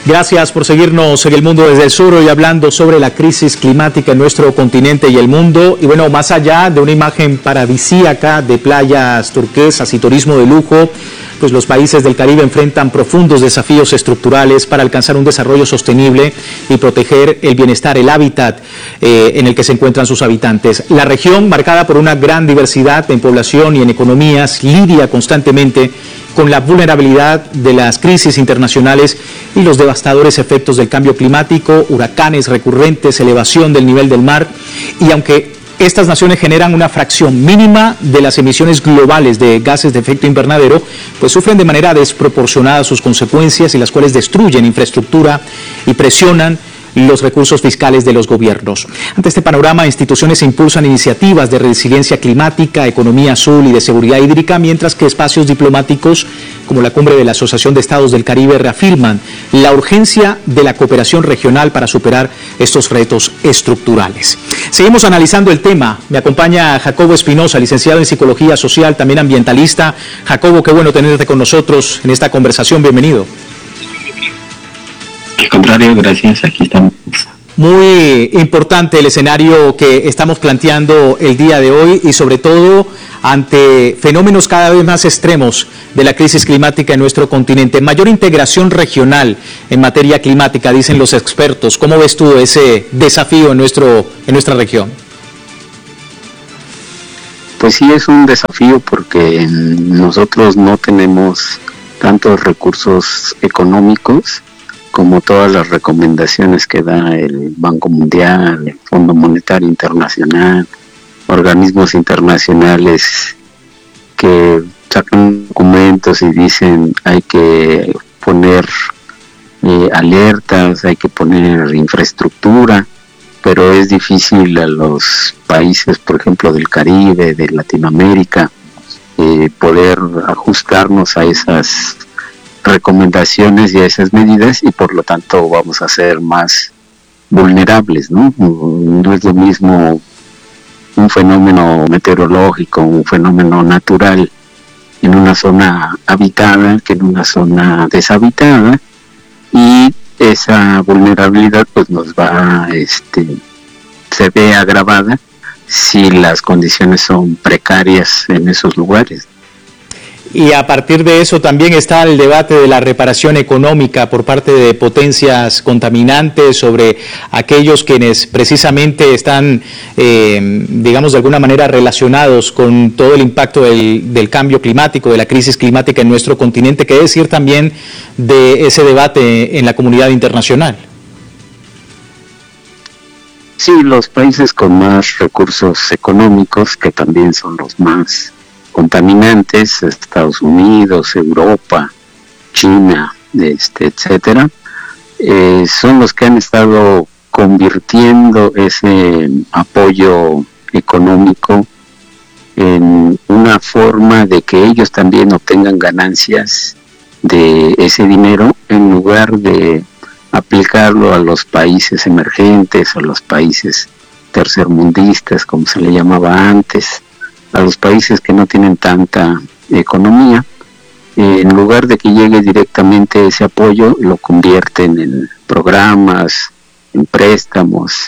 Gracias por seguirnos en El Mundo desde el Sur, hoy hablando sobre la crisis climática en nuestro continente y el mundo. Y bueno, más allá de una imagen paradisíaca de playas turquesas y turismo de lujo, pues los países del Caribe enfrentan profundos desafíos estructurales para alcanzar un desarrollo sostenible y proteger el bienestar, el hábitat en el que se encuentran sus habitantes. La región, marcada por una gran diversidad en población y en economías, lidia constantemente con la vulnerabilidad de las crisis internacionales y los devastadores efectos del cambio climático, huracanes recurrentes, elevación del nivel del mar. Y aunque estas naciones generan una fracción mínima de las emisiones globales de gases de efecto invernadero, pues sufren de manera desproporcionada sus consecuencias, y las cuales destruyen infraestructura y presionan los recursos fiscales de los gobiernos. Ante este panorama, instituciones impulsan iniciativas de resiliencia climática, economía azul y de seguridad hídrica, mientras que espacios diplomáticos como la Cumbre de la Asociación de Estados del Caribe reafirman la urgencia de la cooperación regional para superar estos retos estructurales. Seguimos analizando el tema. Me acompaña Jacobo Espinosa, licenciado en Psicología Social, también ambientalista. Jacobo, qué bueno tenerte con nosotros en esta conversación. Bienvenido. Al contrario, gracias, aquí estamos. Muy importante el escenario que estamos planteando el día de hoy, y sobre todo ante fenómenos cada vez más extremos de la crisis climática en nuestro continente. Mayor integración regional en materia climática, dicen los expertos. ¿Cómo ves tú ese desafío en nuestra región? Pues sí, es un desafío porque nosotros no tenemos tantos recursos económicos como todas las recomendaciones que da el Banco Mundial, el Fondo Monetario Internacional, organismos internacionales que sacan documentos y dicen hay que poner alertas, hay que poner infraestructura, pero es difícil a los países, por ejemplo, del Caribe, de Latinoamérica, poder ajustarnos a esas recomendaciones y a esas medidas, y por lo tanto vamos a ser más vulnerables, ¿no? No es lo mismo un fenómeno meteorológico, un fenómeno natural en una zona habitada que en una zona deshabitada, y esa vulnerabilidad pues nos va, se ve agravada si las condiciones son precarias en esos lugares. Y a partir de eso también está el debate de la reparación económica por parte de potencias contaminantes sobre aquellos quienes precisamente están, digamos, de alguna manera relacionados con todo el impacto del cambio climático, de la crisis climática en nuestro continente. ¿Qué decir también de ese debate en la comunidad internacional? Sí, los países con más recursos económicos, que también son los más contaminantes, Estados Unidos, Europa, China, etcétera, son los que han estado convirtiendo ese apoyo económico en una forma de que ellos también obtengan ganancias de ese dinero, en lugar de aplicarlo a los países emergentes, a los países tercermundistas, como se le llamaba antes, a los países que no tienen tanta economía. En lugar de que llegue directamente ese apoyo, lo convierten en programas, en préstamos,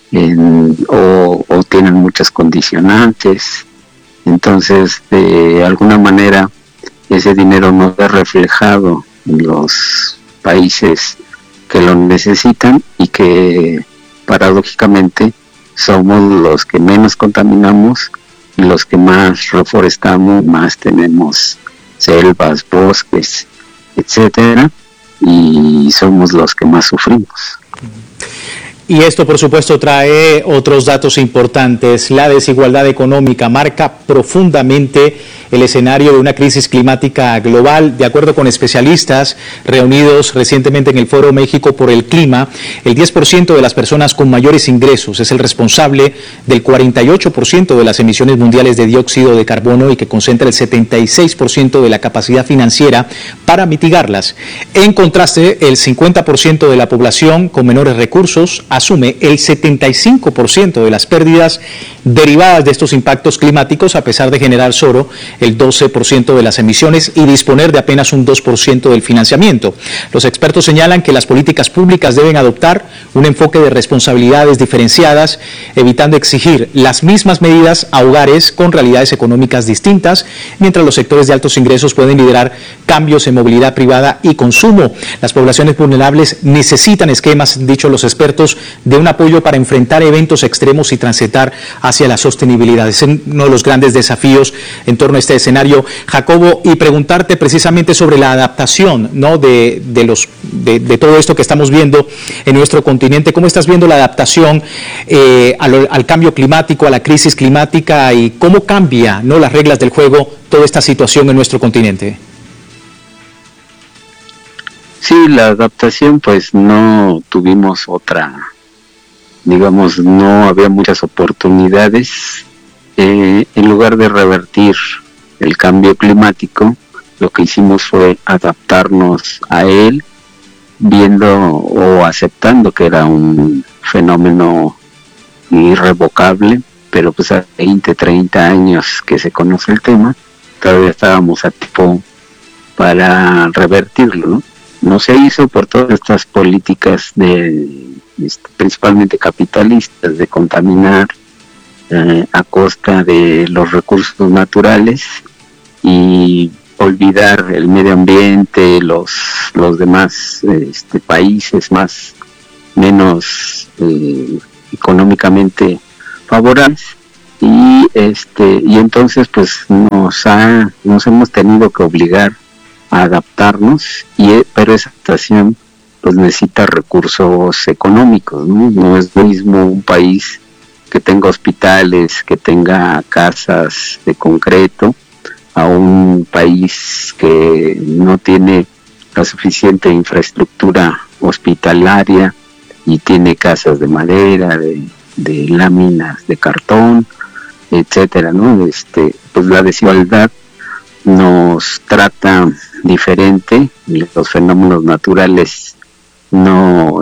o tienen muchas condicionantes. Entonces, de alguna manera, ese dinero no es reflejado en los países que lo necesitan, y que paradójicamente somos los que menos contaminamos, los que más reforestamos, más tenemos selvas, bosques, etcétera, y somos los que más sufrimos. Y esto, por supuesto, trae otros datos importantes. La desigualdad económica marca profundamente el escenario de una crisis climática global. De acuerdo con especialistas reunidos recientemente en el Foro México por el Clima, el 10% de las personas con mayores ingresos es el responsable del 48% de las emisiones mundiales de dióxido de carbono, y que concentra el 76% de la capacidad financiera para mitigarlas. En contraste, el 50% de la población con menores recursos asume el 75% de las pérdidas derivadas de estos impactos climáticos, a pesar de generar solo el 12% de las emisiones y disponer de apenas un 2% del financiamiento. Los expertos señalan que las políticas públicas deben adoptar un enfoque de responsabilidades diferenciadas, evitando exigir las mismas medidas a hogares con realidades económicas distintas, mientras los sectores de altos ingresos pueden liderar cambios en movilidad privada y consumo. Las poblaciones vulnerables necesitan esquemas, han dicho los expertos, de un apoyo para enfrentar eventos extremos y transitar hacia la sostenibilidad. Es uno de los grandes desafíos en torno a este escenario, Jacobo, y preguntarte precisamente sobre la adaptación, ¿no?, de todo esto que estamos viendo en nuestro continente. ¿Cómo estás viendo la adaptación al cambio climático, a la crisis climática, y cómo cambia, ¿no?, las reglas del juego toda esta situación en nuestro continente? Sí, la adaptación, pues no tuvimos otra, digamos, no había muchas oportunidades. En lugar de revertir el cambio climático, lo que hicimos fue adaptarnos a él, viendo o aceptando que era un fenómeno irrevocable, pero pues a 20, 30 años que se conoce el tema, todavía estábamos a tiempo para revertirlo, ¿no? No se hizo por todas estas políticas principalmente capitalistas, de contaminar a costa de los recursos naturales y olvidar el medio ambiente, los demás países menos económicamente favorables, y entonces pues nos hemos tenido que obligar a adaptarnos, pero esa adaptación pues necesita recursos económicos, ¿no? No es lo mismo un país que tenga hospitales, que tenga casas de concreto, a un país que no tiene la suficiente infraestructura hospitalaria y tiene casas de madera, de láminas de cartón, etcétera, ¿no? Pues la desigualdad nos trata diferente, los fenómenos naturales no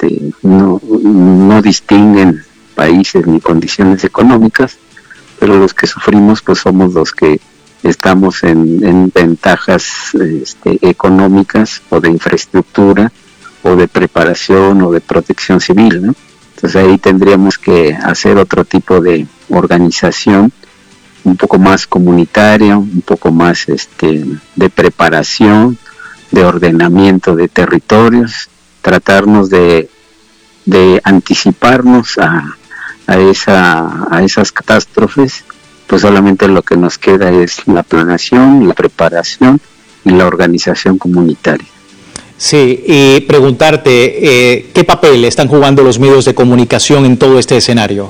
distinguen países ni condiciones económicas, pero los que sufrimos pues somos los que estamos en ventajas económicas, o de infraestructura, o de preparación, o de protección civil, ¿no? Entonces ahí tendríamos que hacer otro tipo de organización, un poco más comunitaria, un poco más de preparación, de ordenamiento de territorios, tratarnos de anticiparnos a esas catástrofes. Pues solamente lo que nos queda es la planeación, la preparación y la organización comunitaria. Sí, y preguntarte, ¿qué papel están jugando los medios de comunicación en todo este escenario?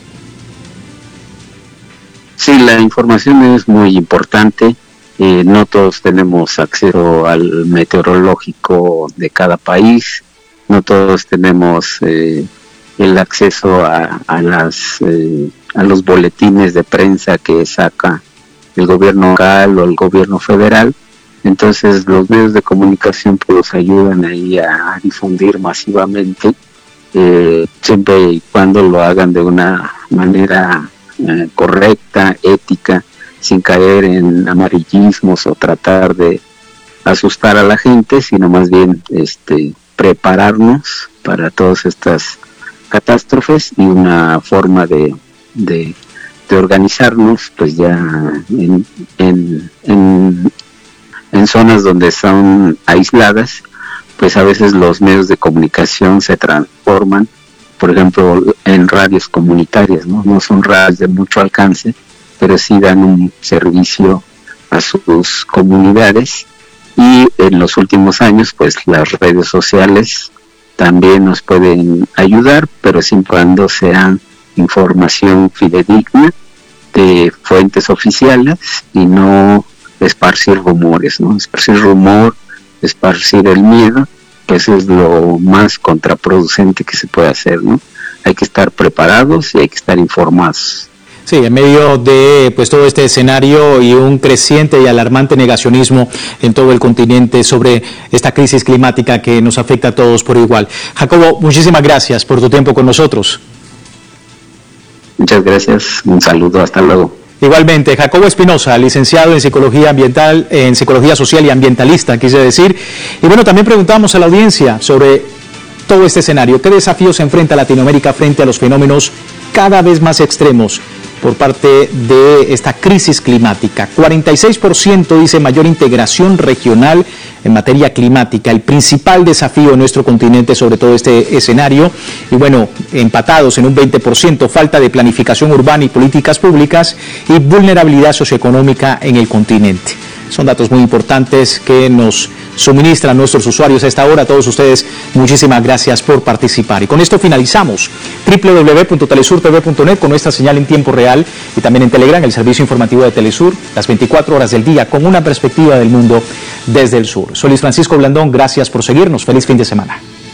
Sí, la información es muy importante. No todos tenemos acceso al meteorológico de cada país, no todos tenemos el acceso a los boletines de prensa que saca el gobierno local o el gobierno federal. Entonces los medios de comunicación pues ayudan ahí a difundir masivamente, siempre y cuando lo hagan de una manera correcta, ética, sin caer en amarillismos o tratar de asustar a la gente, sino más bien prepararnos para todas estas catástrofes, y una forma de organizarnos pues ya en zonas donde son aisladas, pues a veces los medios de comunicación se transforman, por ejemplo, en radios comunitarias, no son radios de mucho alcance, pero sí dan un servicio a sus comunidades. Y en los últimos años pues las redes sociales también nos pueden ayudar, pero siempre cuando sean información fidedigna de fuentes oficiales, y no esparcir rumores, ¿no? Esparcir rumor, esparcir el miedo, pues es lo más contraproducente que se puede hacer, ¿no? Hay que estar preparados y hay que estar informados. Sí, en medio de pues todo este escenario y un creciente y alarmante negacionismo en todo el continente sobre esta crisis climática que nos afecta a todos por igual. Jacobo, muchísimas gracias por tu tiempo con nosotros. Muchas gracias, un saludo, hasta luego. Igualmente, Jacobo Espinosa, licenciado en Psicología Ambiental, en Psicología Social y Ambientalista, quise decir. Y bueno, también preguntamos a la audiencia sobre todo este escenario. ¿Qué desafíos se enfrenta Latinoamérica frente a los fenómenos cada vez más extremos por parte de esta crisis climática? 46% dice mayor integración regional en materia climática, el principal desafío en nuestro continente sobre todo este escenario. Y bueno, empatados en un 20%, falta de planificación urbana y políticas públicas y vulnerabilidad socioeconómica en el continente. Son datos muy importantes que nos suministran nuestros usuarios a esta hora. A todos ustedes, muchísimas gracias por participar. Y con esto finalizamos www.telesurtv.net con nuestra señal en tiempo real y también en Telegram, el servicio informativo de Telesur, las 24 horas del día con una perspectiva del mundo desde el sur. Soy Luis Francisco Blandón, gracias por seguirnos. Feliz fin de semana.